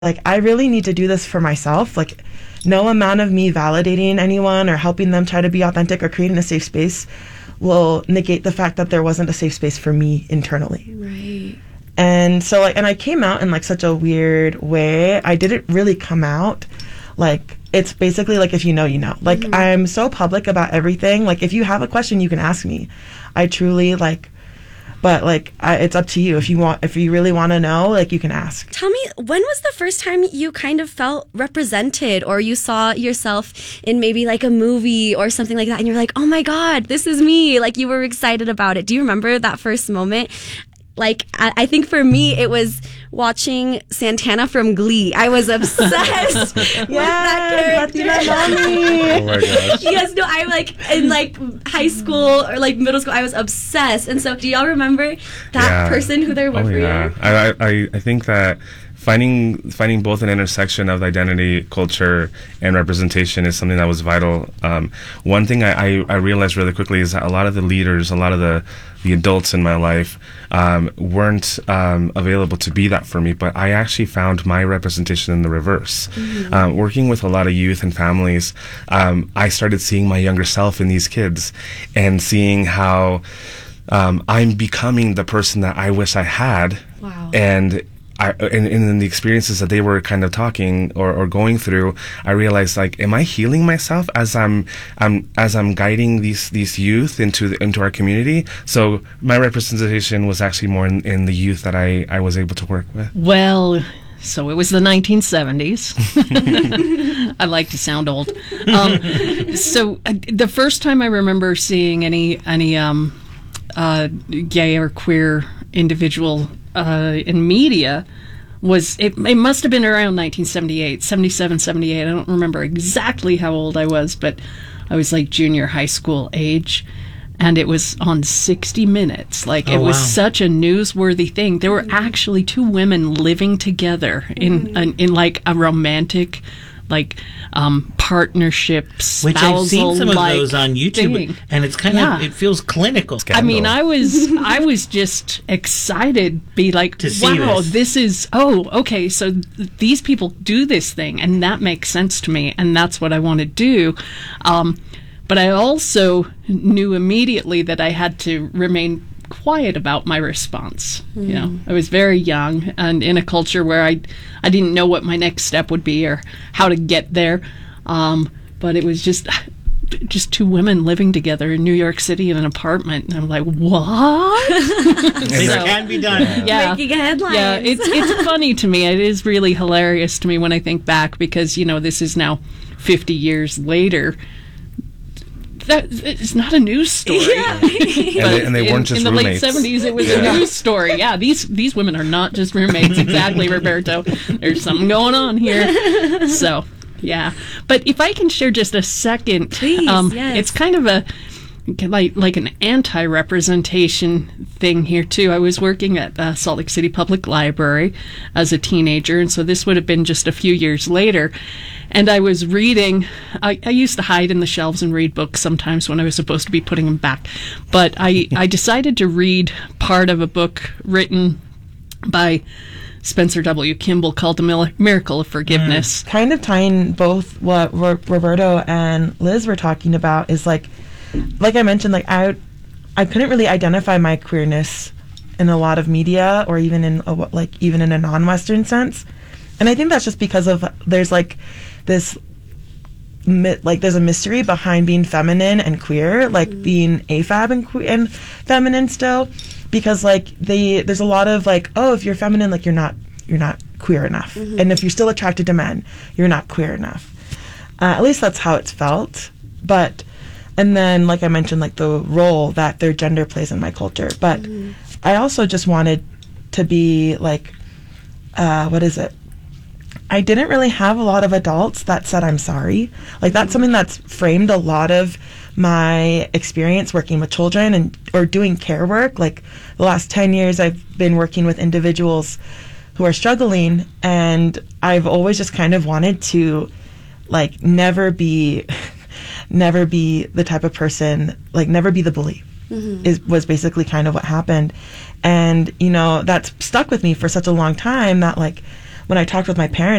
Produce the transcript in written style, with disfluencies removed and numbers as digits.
like, I really need to do this for myself. Like, no amount of me validating anyone or helping them try to be authentic or creating a safe space will negate the fact that there wasn't a safe space for me internally. Right. And so, like, and I came out in, like, such a weird way. I didn't really come out. Like, it's basically like, if you know, you know. Like, I'm so public about everything. Like, if you have a question, you can ask me. I truly, like, but, like, it's up to you. If you really want to know, like, you can ask. Tell me, when was the first time you kind of felt represented, or you saw yourself in maybe like a movie or something like that, and you're like, oh my God, this is me. Like, you were excited about it. Do you remember that first moment? Like, I think for me, it was watching Santana from Glee. I was obsessed with that character. Oh my gosh. Yes, no, I like in like high school or like middle school, I was obsessed. And so, do y'all remember that person who they're with for you? I think that finding both an intersection of identity, culture, and representation is something that was vital. One thing I realized really quickly is that a lot of the leaders, a lot of the adults in my life weren't available to be that for me, but I actually found my representation in the reverse. Working with a lot of youth and families, I started seeing my younger self in these kids and seeing how I'm becoming the person that I wish I had. Wow. And in the experiences that they were kind of talking or going through, I realized, like, am I healing myself as I'm guiding these youth into our community? So my representation was actually more in the youth that I was able to work with. Well, so it was the 1970s. I like to sound old. So the first time I remember seeing any gay or queer individual in media was, it must have been around 1978, 77, 78. I don't remember exactly how old I was, but I was like junior high school age, and it was on 60 Minutes. Like, it was such a newsworthy thing. There were actually two women living together in like a romantic, like, partnership, which I've seen some of those on YouTube thing. And it's kind of, it feels clinical. I mean, I was just excited, be like, to see this is, okay, so these people do this thing, and that makes sense to me, and that's what I want to do. But I also knew immediately that I had to remain quiet about my response. You know, I was very young and in a culture where I didn't know what my next step would be or how to get there. But it was just two women living together in New York City in an apartment, and I'm like, what? It can be done. Yeah, making headlines. Yeah, it's funny to me. It is really hilarious to me when I think back, because, you know, this is now 50 years later. That it's not a news story. Yeah. and they weren't just roommates. In the late 70s, it was a news story. Yeah, these women are not just roommates. Exactly, Roberto. There's something going on here. So, yeah. But if I can share just a second, please. Yes. It's kind of a like an anti-representation thing here too. I was working at Salt Lake City Public Library as a teenager, and so this would have been just a few years later. And I was reading, I used to hide in the shelves and read books sometimes when I was supposed to be putting them back. But I decided to read part of a book written by Spencer W. Kimball called The Miracle of Forgiveness. Kind of tying both what Roberto and Liz were talking about is like I mentioned, like I couldn't really identify my queerness in a lot of media or even in a non-Western sense. And I think that's just because of there's like this there's a mystery behind being feminine and queer, like being AFAB and feminine still, because like there's a lot of like, oh, if you're feminine, like you're not queer enough, and if you're still attracted to men, you're not queer enough. At least that's how it's felt. But and then, like I mentioned, like the role that their gender plays in my culture. But I also just wanted to be like, what is it? I didn't really have a lot of adults that said I'm sorry. Like that's something that's framed a lot of my experience working with children or doing care work. Like the last 10 years I've been working with individuals who are struggling, and I've always just kind of wanted to like never be the type of person, like never be the bully. Was basically kind of what happened. And, you know, that's stuck with me for such a long time that like when I talked with my parents,